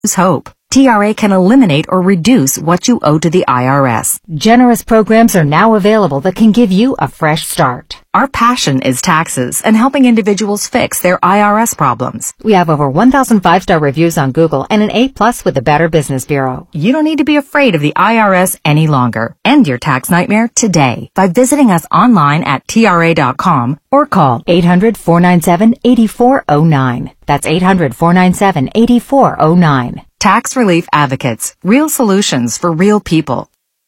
hope. TRA can eliminate or reduce what you owe to the IRS. Generous programs are now available that can give you a fresh start. Our passion is taxes and helping individuals fix their IRS problems. We have over 1,000 5-star reviews on Google and an A+ with the Better Business Bureau. You don't need to be afraid of the IRS any longer. End your tax nightmare today by visiting us online at TRA.com or call 800-497-8409. That's 800-497-8409. Tax Relief Advocates. Real solutions for real people.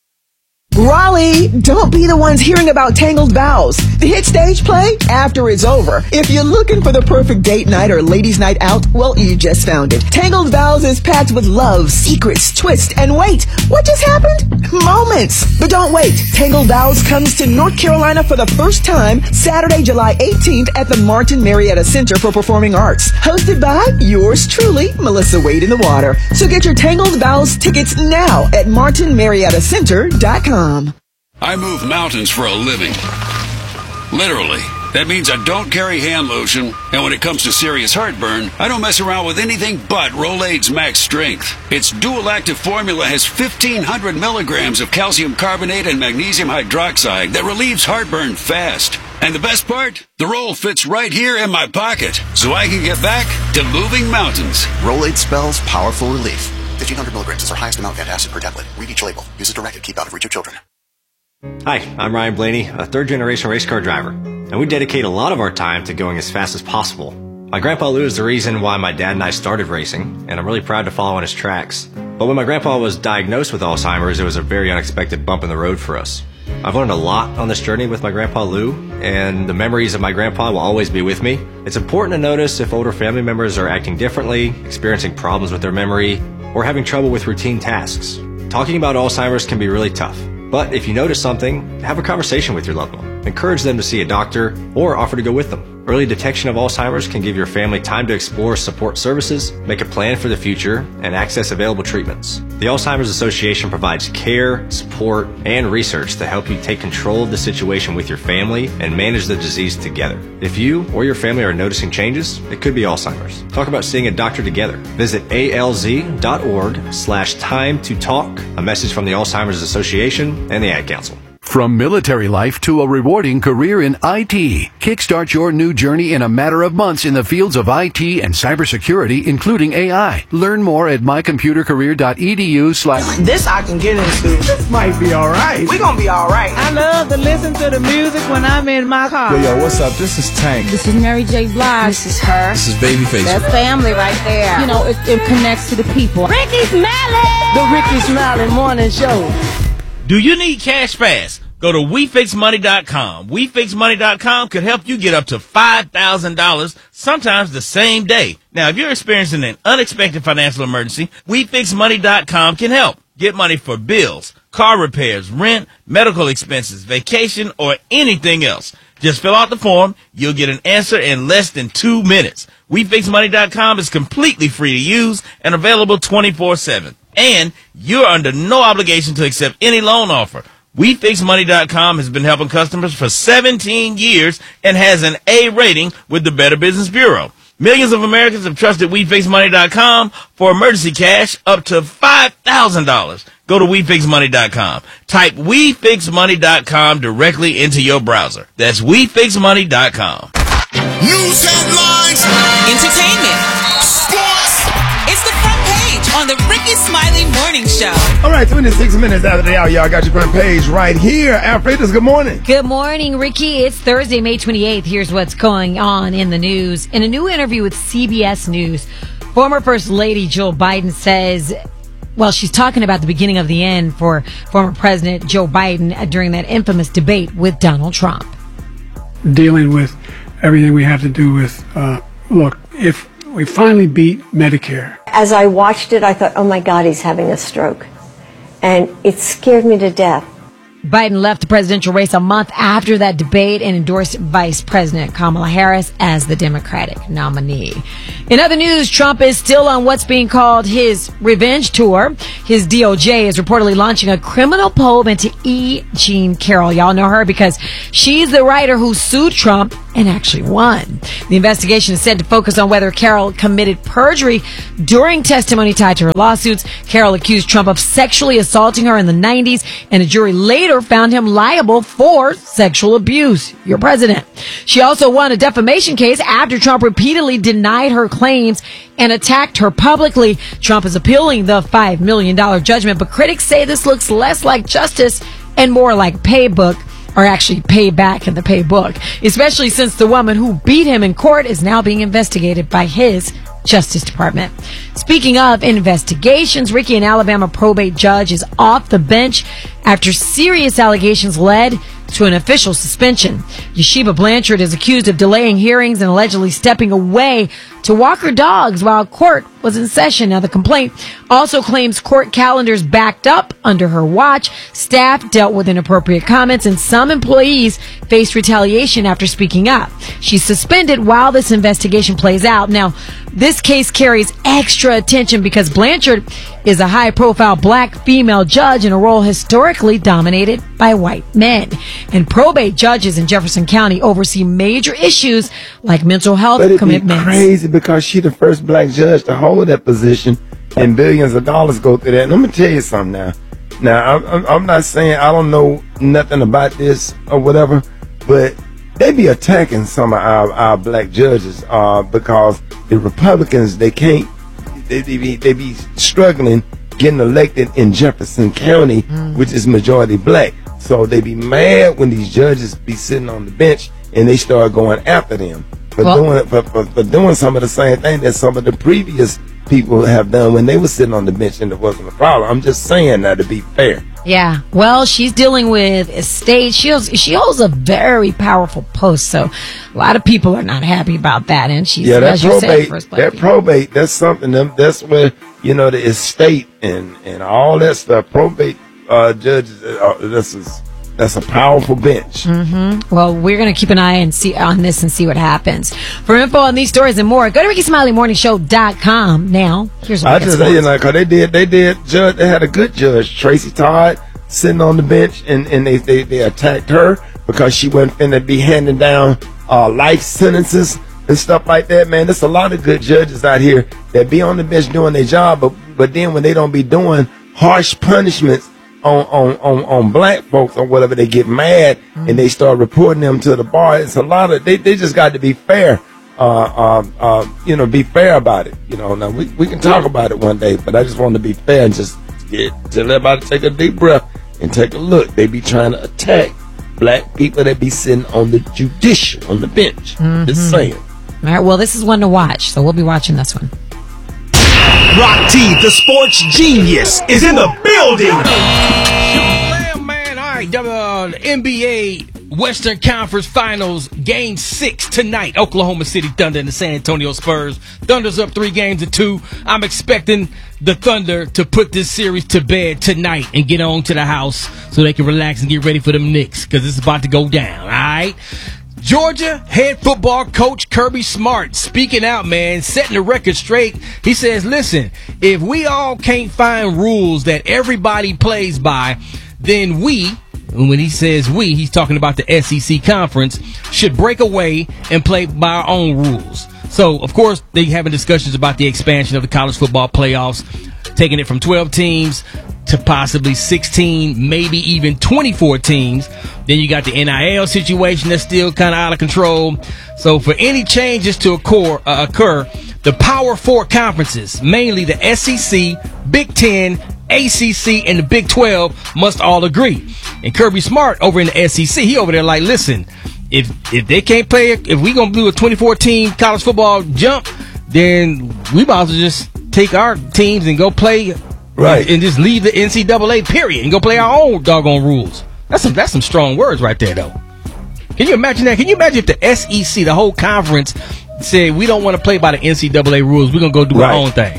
Raleigh, don't be the ones hearing about Tangled Vows. The hit stage play after it's over. If you're looking for the perfect date night or ladies' night out, well, you just found it. Tangled Vows is packed with love, secrets, twists, and wait, what just happened? Moments. But don't wait. Tangled Vows comes to North Carolina for the first time Saturday, July 18th at the Martin Marietta Center for Performing Arts. Hosted by yours truly, Melissa Wade in the Water. So get your Tangled Vows tickets now at martinmariettacenter.com. I move mountains for a living. Literally. That means I don't carry hand lotion, and when it comes to serious heartburn, I don't mess around with anything but Rolaids Max Strength. Its dual-active formula has 1,500 milligrams of calcium carbonate and magnesium hydroxide that relieves heartburn fast. And the best part? The roll fits right here in my pocket, so I can get back to moving mountains. Rolaids spells powerful relief. 1,500 milligrams is our highest amount of antacid per tablet. Read each label. Use as directed. Keep out of reach of children. Hi, I'm Ryan Blaney, a third-generation race car driver, and we dedicate a lot of our time to going as fast as possible. My grandpa Lou is the reason why my dad and I started racing, and I'm really proud to follow in his tracks. But when my grandpa was diagnosed with Alzheimer's, it was a very unexpected bump in the road for us. I've learned a lot on this journey with my grandpa Lou, and the memories of my grandpa will always be with me. It's important to notice if older family members are acting differently, experiencing problems with their memory, or having trouble with routine tasks. Talking about Alzheimer's can be really tough. But if you notice something, have a conversation with your loved one. Encourage them to see a doctor or offer to go with them. Early detection of Alzheimer's can give your family time to explore support services, make a plan for the future, and access available treatments. The Alzheimer's Association provides care, support, and research to help you take control of the situation with your family and manage the disease together. If you or your family are noticing changes, it could be Alzheimer's. Talk about seeing a doctor together. Visit alz.org/time to talk. A message from the Alzheimer's Association and the Ad Council. From military life to a rewarding career in IT, kickstart your new journey in a matter of months in the fields of IT and cybersecurity, including AI. Learn more at mycomputercareer.edu/. This I can get into. This might be all right. We're going to be all right. I love to listen to the music when I'm in my car. Yo, what's up? This is Tank. This is Mary J. Blige. This is her. This is Babyface. That's family right there. You know, it connects to the people. Ricky Smiley! The Ricky Smiley Morning Show. Do you need cash fast? Go to WeFixMoney.com. WeFixMoney.com could help you get up to $5,000, sometimes the same day. Now, if you're experiencing an unexpected financial emergency, WeFixMoney.com can help. Get money for bills, car repairs, rent, medical expenses, vacation, or anything else. Just fill out the form. You'll get an answer in less than 2 minutes. WeFixMoney.com is completely free to use and available 24/7. And you're under no obligation to accept any loan offer. WeFixMoney.com has been helping customers for 17 years and has an A rating with the Better Business Bureau. Millions of Americans have trusted WeFixMoney.com for emergency cash up to $5,000. Go to WeFixMoney.com. Type WeFixMoney.com directly into your browser. That's WeFixMoney.com. News headlines, entertainment, sports. It's the front page on the Ricky Smiley Morning Show. All right, 26 minutes after the hour, y'all got your front page right here. Alfreda's, good morning. Good morning, Ricky. It's Thursday, May 28th. Here's what's going on in the news. In a new interview with CBS News, former First Lady Jill Biden says, well, she's talking about the beginning of the end for former President Joe Biden during that infamous debate with Donald Trump. Dealing with everything we have to do with, look, if we finally beat Medicare. As I watched it, I thought, oh my God, he's having a stroke. And it scared me to death. Biden left the presidential race a month after that debate and endorsed Vice President Kamala Harris as the Democratic nominee. In other news, Trump is still on what's being called his revenge tour. His DOJ is reportedly launching a criminal probe into E. Jean Carroll. Y'all know her because she's the writer who sued Trump and actually won. The investigation is said to focus on whether Carroll committed perjury during testimony tied to her lawsuits. Carroll accused Trump of sexually assaulting her in the 90s, and a jury later found him liable for sexual abuse. Your president. She also won a defamation case after Trump repeatedly denied her claims and attacked her publicly. Trump is appealing the $5 million judgment, but critics say this looks less like justice and more like payback, or actually payback in the paybook, especially since the woman who beat him in court is now being investigated by his Justice Department. Speaking of investigations, Ricky, an Alabama probate judge, is off the bench after serious allegations led to an official suspension. Yeshiva Blanchard is accused of delaying hearings and allegedly stepping away to walk her dogs while court was in session. Now, the complaint also claims court calendars backed up under her watch, staff dealt with inappropriate comments, and some employees faced retaliation after speaking up. She's suspended while this investigation plays out. Now, this case carries extra attention because Blanchard is a high-profile black female judge in a role historically dominated by white men. And probate judges in Jefferson County oversee major issues like mental health commitments. But it'd be crazy because she's the first black judge to hold that position, and billions of dollars go through that. And I'm gonna tell you something now. Now, I'm not saying I don't know nothing about this or whatever, but they be attacking some of our black judges because the Republicans, they be struggling getting elected in Jefferson County, which is majority black. So they be mad when these judges be sitting on the bench and they start going after them for doing some of the same thing that some of the previous people have done when they were sitting on the bench and it wasn't a problem. I'm just saying that to be fair. Yeah, well, she's dealing with estate. She holds a very powerful post, so a lot of people are not happy about that. And she's, that probate, that's something. That's where the estate and all that stuff. Probate judges. That's a powerful bench. Mm-hmm. Well, we're going to keep an eye on this and see what happens. For info on these stories and more, go to RickySmileyMorningShow.com. Now, here's what I just say, because they had a good judge, Tracy Todd, sitting on the bench, and they attacked her because she wasn't finna be handing down life sentences and stuff like that. Man, there's a lot of good judges out here that be on the bench doing their job, but then when they don't be doing harsh punishments on black folks or whatever, they get mad and they start reporting them to the bar. It's a lot of they just got to be fair, be fair about it. Now we can talk about it one day, but I just want to be fair and just tell everybody take a deep breath and take a look. They be trying to attack black people that be sitting on the bench. Just saying. All right, well, this is one to watch, so we'll be watching this one. Rock T, the sports genius, is in the building. Man, all right, NBA Western Conference Finals, Game 6 tonight. Oklahoma City Thunder and the San Antonio Spurs. Thunder's up 3-2. I'm expecting the Thunder to put this series to bed tonight and get on to the house so they can relax and get ready for them Knicks, because it's about to go down, all right? Georgia head football coach Kirby Smart speaking out, man, setting the record straight. He says, listen, if we all can't find rules that everybody plays by, then we, and when he says we, he's talking about the SEC conference, should break away and play by our own rules. So, of course, they're having discussions about the expansion of the college football playoffs, taking it from 12 teams to possibly 16, maybe even 24 teams. Then you got the NIL situation that's still kind of out of control. So for any changes to occur, the Power Four conferences, mainly the SEC, Big Ten, ACC, and the Big 12, must all agree. And Kirby Smart over in the SEC, he over there like, listen, if they can't play, if we gonna do a 24-team college football jump, then we might as well just take our teams and go play, right, and just leave the NCAA period and go play our own doggone rules. That's some strong words right there, though. Can you imagine that? Can you imagine if the SEC, the whole conference, said we don't want to play by the NCAA rules, we're gonna go do our own thing?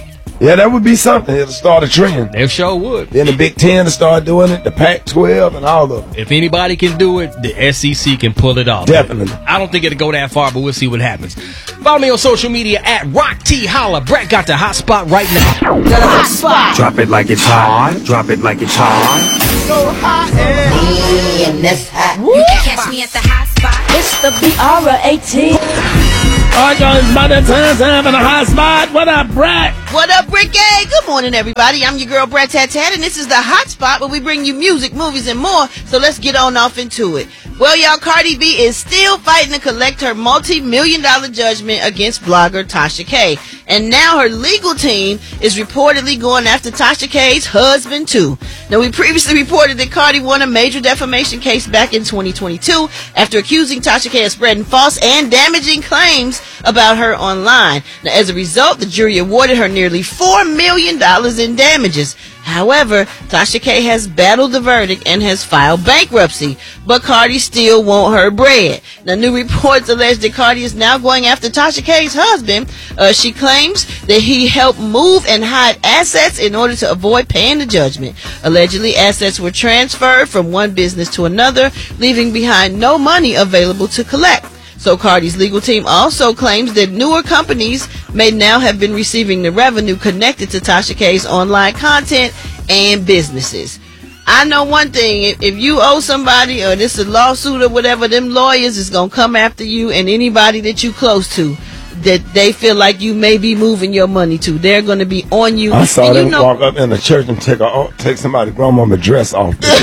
Yeah, that would be something. It'll start a trend. It sure would. Then the Big Ten will start doing it, the Pac-12 and all of them. If anybody can do it, the SEC can pull it off. Definitely. I don't think it'll go that far, but we'll see what happens. Follow me on social media at Rock T Holla. Brett got the hot spot right now. Got a hot spot. Drop it like it's hot. Drop it like it's hot. So hot and that's hot. You can catch me at the hot spot. It's the BR18. All right, y'all, it's about that time in a hot spot. What up, Brett? What up, Ricky? Good morning, everybody. I'm your girl, Brett Tat, and this is the hot spot where we bring you music, movies, and more. So let's get on off into it. Well, y'all, Cardi B is still fighting to collect her multi-million-dollar judgment against blogger Tasha K. And now her legal team is reportedly going after Tasha K's husband, too. Now, we previously reported that Cardi won a major defamation case back in 2022 after accusing Tasha K of spreading false and damaging claims about her online. Now, as a result, the jury awarded her nearly $4 million in damages. However, Tasha K has battled the verdict and has filed bankruptcy, but Cardi still want her bread. Now, new reports allege that Cardi is now going after Tasha K's husband. She claims that he helped move and hide assets in order to avoid paying the judgment. Allegedly, assets were transferred from one business to another, leaving behind no money available to collect. So Cardi's legal team also claims that newer companies may now have been receiving the revenue connected to Tasha K's online content and businesses. I know one thing, if you owe somebody or this is a lawsuit or whatever, them lawyers is going to come after you and anybody that you close to that they feel like you may be moving your money to. They're going to be on you. I saw them walk up in the church and take somebody's grandmama dress off. Let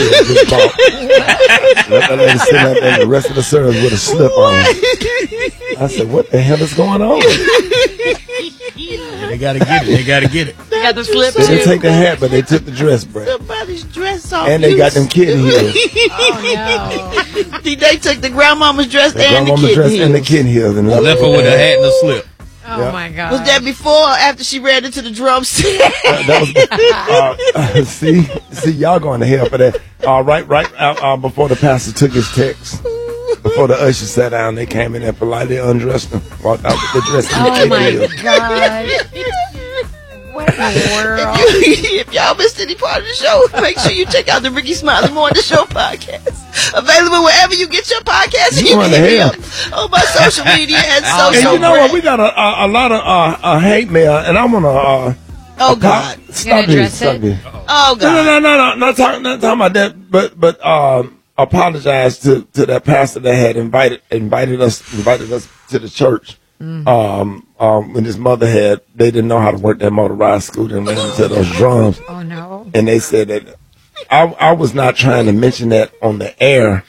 that lady sit out there the rest of the service with a slip on. I said, what the hell is going on? They got to get it. They got to get it. They got the slip. They didn't take the hat, but they took the dress, bro. Somebody's dress off. And they got them kitten heels. Oh, no. They took the grandmama's dress and the kitten heels. And the kitten heels. And left her with a hat and a slip. Oh, my God. Was that before or after she ran into the drumstick? That was, see, y'all going to hell for that. Right before the pastor took his text. Before the usher sat down, they came in and politely undressed him, walked out with the dress and the kitten heels. Oh, my God. What in the world? If y'all missed any part of the show, make sure you check out the Ricky Smiley Morning Show podcast. Available wherever you get your podcast. And you can hit me up on my social media at And you know what? We got a lot of hate mail, and I want to. Oh God! Stop it! Oh God! No! Not talking about that, but apologize to that pastor that had invited us to the church. When his mother they didn't know how to work that motorized scooter and ran into those drums. Oh no! And they said that I was not trying to mention that on the air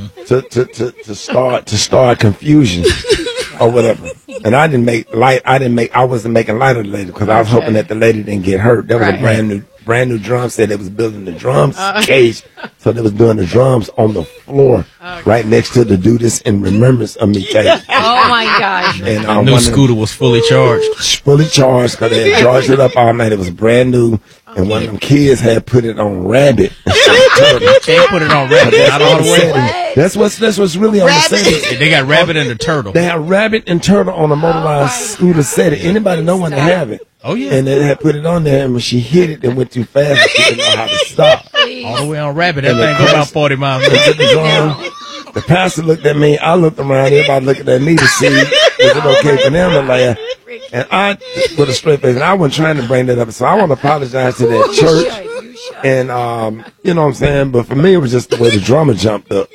to start confusion or whatever. And I wasn't making light of the lady because I was hoping that the lady didn't get hurt. That was a brand new drum set. They was building the drums cage, so they was doing the drums on the floor right next to the "Do This in Remembrance of Me" cage. Oh my gosh! And the new scooter was fully charged. Fully charged because they had charged it up all night. It was brand new, and one of them kids had put it on Rabbit. They put it on Rabbit. Not all the way. That's what's really on the setting. They got Rabbit and the Turtle. They have Rabbit and Turtle on a motorized scooter setting. Anybody know when they have it? Oh yeah. And they had put it on there, and when she hit it, it went too fast. She didn't know how to stop. All the way on Rabbit. That thing go about 40 miles an hour. The pastor looked at me. I looked around. Everybody looking at me to see is it okay for them to laugh. And I, with a straight face, and I wasn't trying to bring that up. So I want to apologize to that church. And, you know what I'm saying? But for me, it was just the way the drummer jumped up.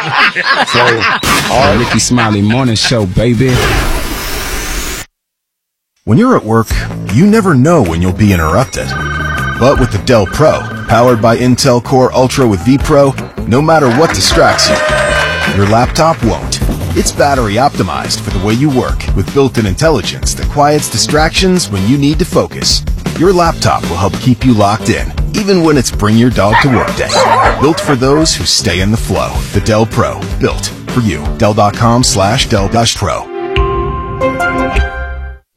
Ricky Smiley Morning Show, baby. When you're at work, you never know when you'll be interrupted. But with the Dell Pro, powered by Intel Core Ultra with vPro, no matter what distracts you, your laptop won't. It's battery optimized for the way you work with built-in intelligence that quiets distractions when you need to focus. Your laptop will help keep you locked in, even when it's bring your dog to work day. Built for those who stay in the flow. The Dell Pro, built for you. Dell.com/Dell-Pro.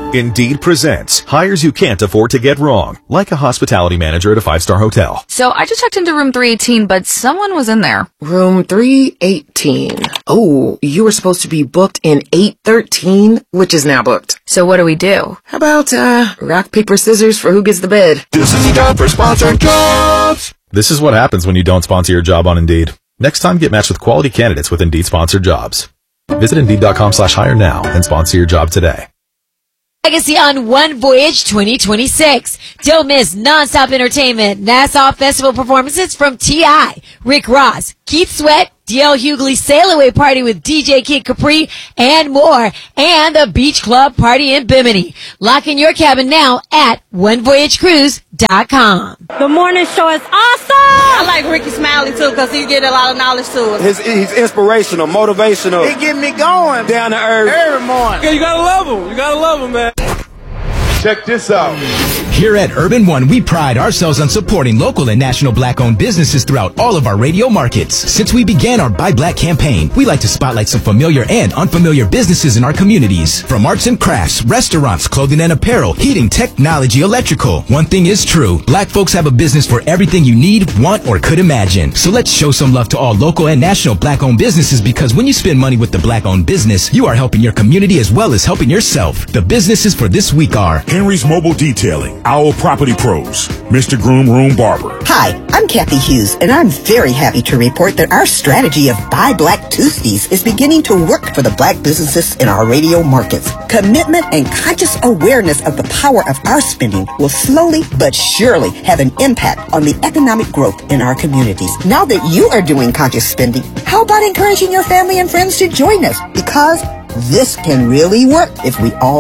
Indeed presents hires you can't afford to get wrong, like a hospitality manager at a 5-star hotel. So I just checked into room 318, but someone was in there. Room 318. Oh, you were supposed to be booked in 813, which is now booked. So what do we do? How about, rock, paper, scissors for who gets the bed? This is time for sponsored jobs. This is what happens when you don't sponsor your job on Indeed. Next time, get matched with quality candidates with Indeed sponsored jobs. Visit Indeed.com/hire now and sponsor your job today. Legacy on One Voyage 2026. Don't miss non-stop entertainment, Nassau Festival performances from T.I., Rick Ross, Keith Sweat, D.L. Hughley Sail Away Party with DJ Kid Capri, and more, and the Beach Club Party in Bimini. Lock in your cabin now at OneVoyageCruise.com. The morning show is awesome. I like Ricky Smiley too because he get a lot of knowledge to us. He's inspirational, motivational. He get me going. Down to earth. Every morning. Yeah, you gotta love him. You gotta love him, man. Check this out. Here at Urban One, we pride ourselves on supporting local and national Black-owned businesses throughout all of our radio markets. Since we began our Buy Black campaign, we like to spotlight some familiar and unfamiliar businesses in our communities. From arts and crafts, restaurants, clothing and apparel, heating, technology, electrical. One thing is true, Black folks have a business for everything you need, want, or could imagine. So let's show some love to all local and national Black-owned businesses, because when you spend money with the Black-owned business, you are helping your community as well as helping yourself. The businesses for this week are Henry's Mobile Detailing, Owl Property Pros, Mr. Groom Room Barber. Hi, I'm Kathy Hughes, and I'm very happy to report that our strategy of Buy Black Tuesdays is beginning to work for the Black businesses in our radio markets. Commitment and conscious awareness of the power of our spending will slowly but surely have an impact on the economic growth in our communities. Now that you are doing conscious spending, how about encouraging your family and friends to join us? Because this can really work if we all